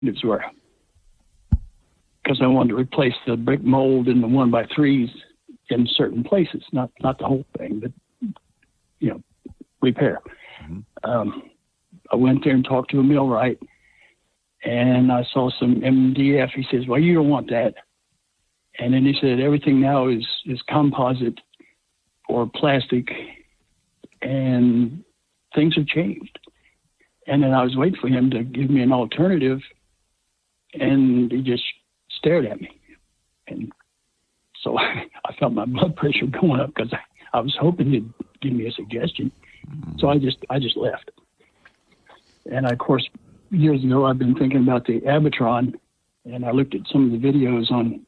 were, because I wanted to replace the brick mold in the 1x3s in certain places, not the whole thing, but repair. Mm-hmm. I went there and talked to a millwright, and I saw some MDF. He says, "Well, you don't want that." And then he said, "Everything now is composite or plastic, and things have changed." And then I was waiting for him to give me an alternative, and he just stared at me. And so I felt my blood pressure going up because I was hoping he'd give me a suggestion. So I just left. And of course, years ago, I've been thinking about the Abitron, and I looked at some of the videos on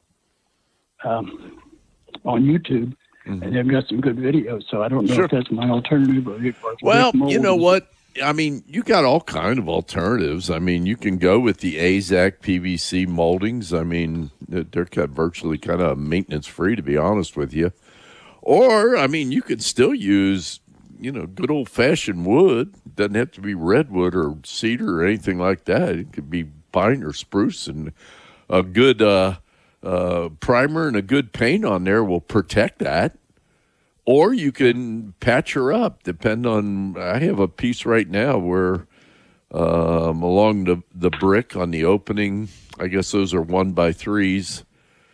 YouTube, mm-hmm. and they've got some good videos. So I don't know if that's my alternative or well, you know what? I mean, you got all kind of alternatives. I mean, you can go with the AZEK PVC moldings. I mean, they're virtually kind of maintenance free, to be honest with you. Or, I mean, you could still use, good old fashioned wood. It doesn't have to be redwood or cedar or anything like that. It could be pine or spruce, and a good primer and a good paint on there will protect that. Or you can patch her up, depend on, I have a piece right now where along the brick on the opening, I guess those are 1x3s.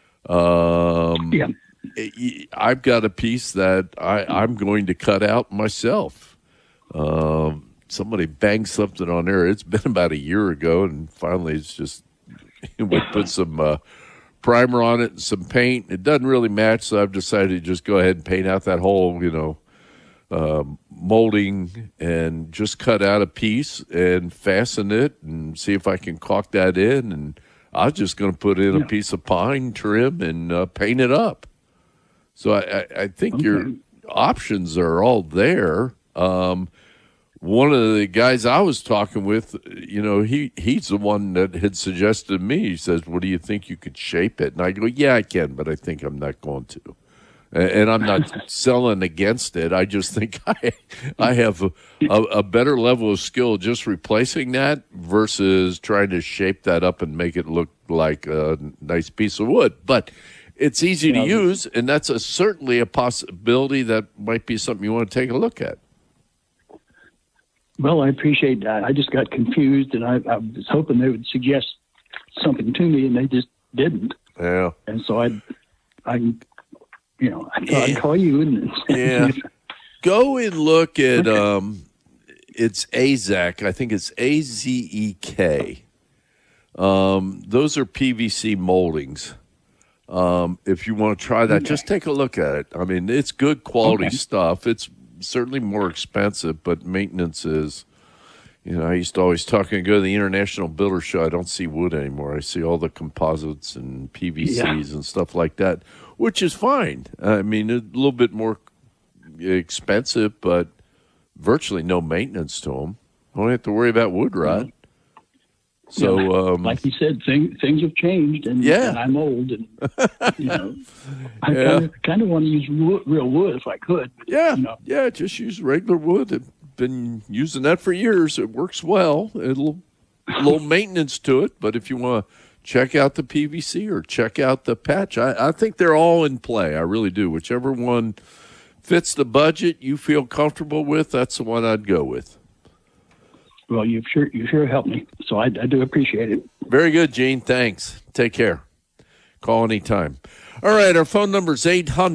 I've got a piece that I'm going to cut out myself. Somebody banged something on there. It's been about a year ago, and finally it's just, we put some primer on it and some paint. It doesn't really match, so I've decided to just go ahead and paint out that whole, molding, and just cut out a piece and fasten it and see if I can caulk that in. And I was just going to put in a piece of pine trim and paint it up. So I think your options are all there. One of the guys I was talking with, he's the one that had suggested to me. He says, "What do you think, you could shape it?" And I go, "Yeah, I can, but I think I'm not going to." And I'm not selling against it. I just think I have a better level of skill just replacing that versus trying to shape that up and make it look like a nice piece of wood. But it's easy to use, and that's certainly a possibility that might be something you want to take a look at. Well, I appreciate that. I just got confused, and I was hoping they would suggest something to me, and they just didn't. Yeah. And so I thought I'd call you. And Go and look at it's AZEK. I think it's AZEK. Those are PVC moldings. If you want to try that, just take a look at it. I mean, it's good quality stuff. It's certainly more expensive, but maintenance is, I used to always go to the International Builder Show. I don't see wood anymore. I see all the composites and PVCs and stuff like that, which is fine. I mean, a little bit more expensive, but virtually no maintenance to them. Don't have to worry about wood rot. So, like you said, things have changed, and I'm old, and I kind of want to use real wood if I could. But, just use regular wood. I've been using that for years. It works well. A little maintenance to it, but if you want to check out the PVC or check out the patch, I think they're all in play. I really do. Whichever one fits the budget you feel comfortable with, that's the one I'd go with. Well, you sure helped me, so I do appreciate it. Very good, Gene. Thanks. Take care. Call anytime. All right, our phone number is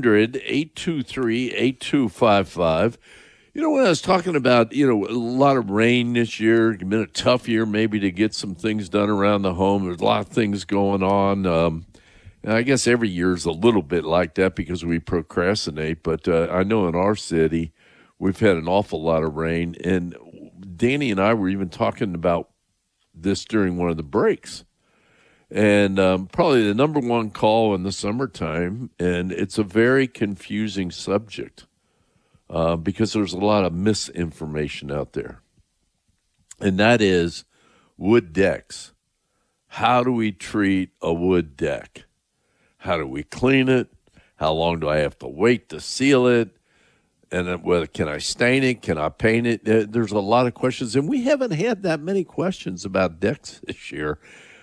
800-823-8255. When I was talking about, a lot of rain this year, it's been a tough year maybe to get some things done around the home. There's a lot of things going on. And I guess every year is a little bit like that because we procrastinate. But I know in our city, we've had an awful lot of rain, and Danny and I were even talking about this during one of the breaks. And probably the number one call in the summertime, and it's a very confusing subject because there's a lot of misinformation out there. And that is wood decks. How do we treat a wood deck? How do we clean it? How long do I have to wait to seal it? And then whether can I stain it? Can I paint it? There's a lot of questions, and we haven't had that many questions about decks this year.